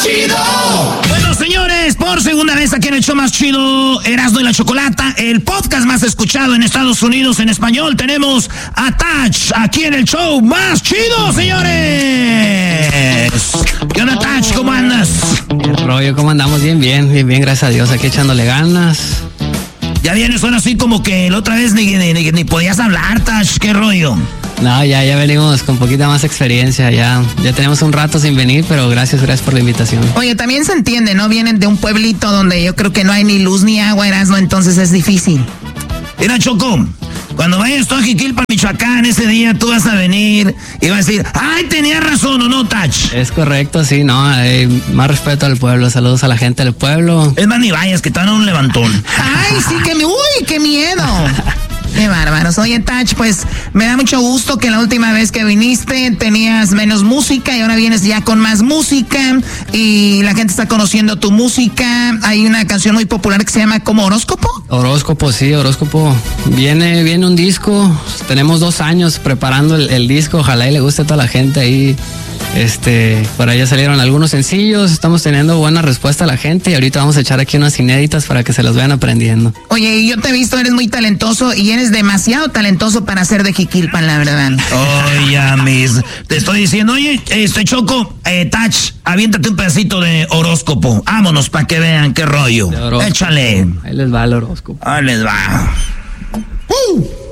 Chido. Bueno, señores, por segunda vez aquí en el show más chido, Erasmo y la Chocolata, el podcast más escuchado en Estados Unidos en español. Tenemos a Touch aquí en el show más chido, señores. ¿Qué onda, Touch? ¿Cómo andas? ¿Qué rollo? ¿Cómo andamos? Bien, gracias a Dios, aquí echándole ganas. Ya vienes, suena así como que la otra vez ni podías hablar, Touch. ¿Qué rollo? No, ya venimos con poquita más experiencia, ya tenemos un rato sin venir, pero gracias por la invitación. Oye, también se entiende, ¿no? Vienen de un pueblito donde yo creo que no hay ni luz ni agua, Erasmo, entonces es difícil. Mira, Choco, cuando vayas tú a Jiquilpan, Michoacán, ese día tú vas a venir y vas a decir, ¡ay, tenía razón o no, Touch! Es correcto, sí, no, más respeto al pueblo, saludos a la gente del pueblo. Es más, ni vayas, que te van a un levantón. ¡Ay, sí, uy, qué miedo! Qué bárbaros. Oye, Touch, pues me da mucho gusto que la última vez que viniste tenías menos música y ahora vienes ya con más música y la gente está conociendo tu música. Hay una canción muy popular que se llama ¿cómo? ¿Horóscopo? Horóscopo, sí, Horóscopo. Viene un disco, tenemos 2 años preparando el disco, ojalá y le guste a toda la gente ahí. Por ahí ya salieron algunos sencillos, estamos teniendo buena respuesta a la gente y ahorita vamos a echar aquí unas inéditas para que se las vayan aprendiendo. Oye, yo te he visto, eres muy talentoso y eres demasiado talentoso para ser de Jiquilpan, la verdad. Oye, te estoy diciendo, oye, Choco, Touch, aviéntate un pedacito de horóscopo. Vámonos para que vean qué rollo. Échale. Ahí les va el horóscopo. Ahí les va.